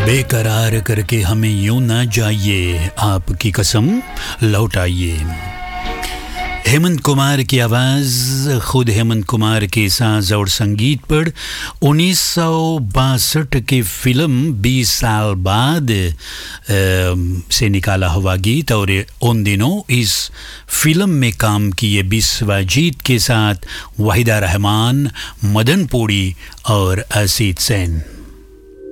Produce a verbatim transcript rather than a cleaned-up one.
बेकरार करके हमें यूं ना जाइए, आपकी कसम लौट आइए। हेमंत कुमार की आवाज़, खुद हेमंत कुमार के साज और संगीत पर उन्नीस सौ बासठ की फिल्म बीस साल बाद आ, से निकाला हुआ गीत। और उन दिनों इस फिल्म में काम किए बिस्वाजीत के साथ वहीदा रहमान, मदन पुरी और असीत सेन।